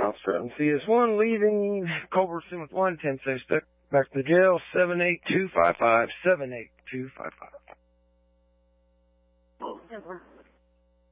Strutting CS1, leaving Culbertson with 110 safe stuck. Back to the jail, 78255, 78255.